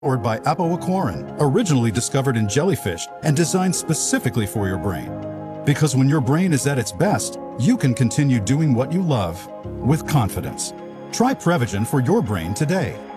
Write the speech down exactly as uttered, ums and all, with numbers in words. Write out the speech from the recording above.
Powered by apoaquarin, originally discovered in jellyfish and designed specifically for your brain. Because when your brain is at its best, you can continue doing what you love with confidence. Try Prevagen for your brain today.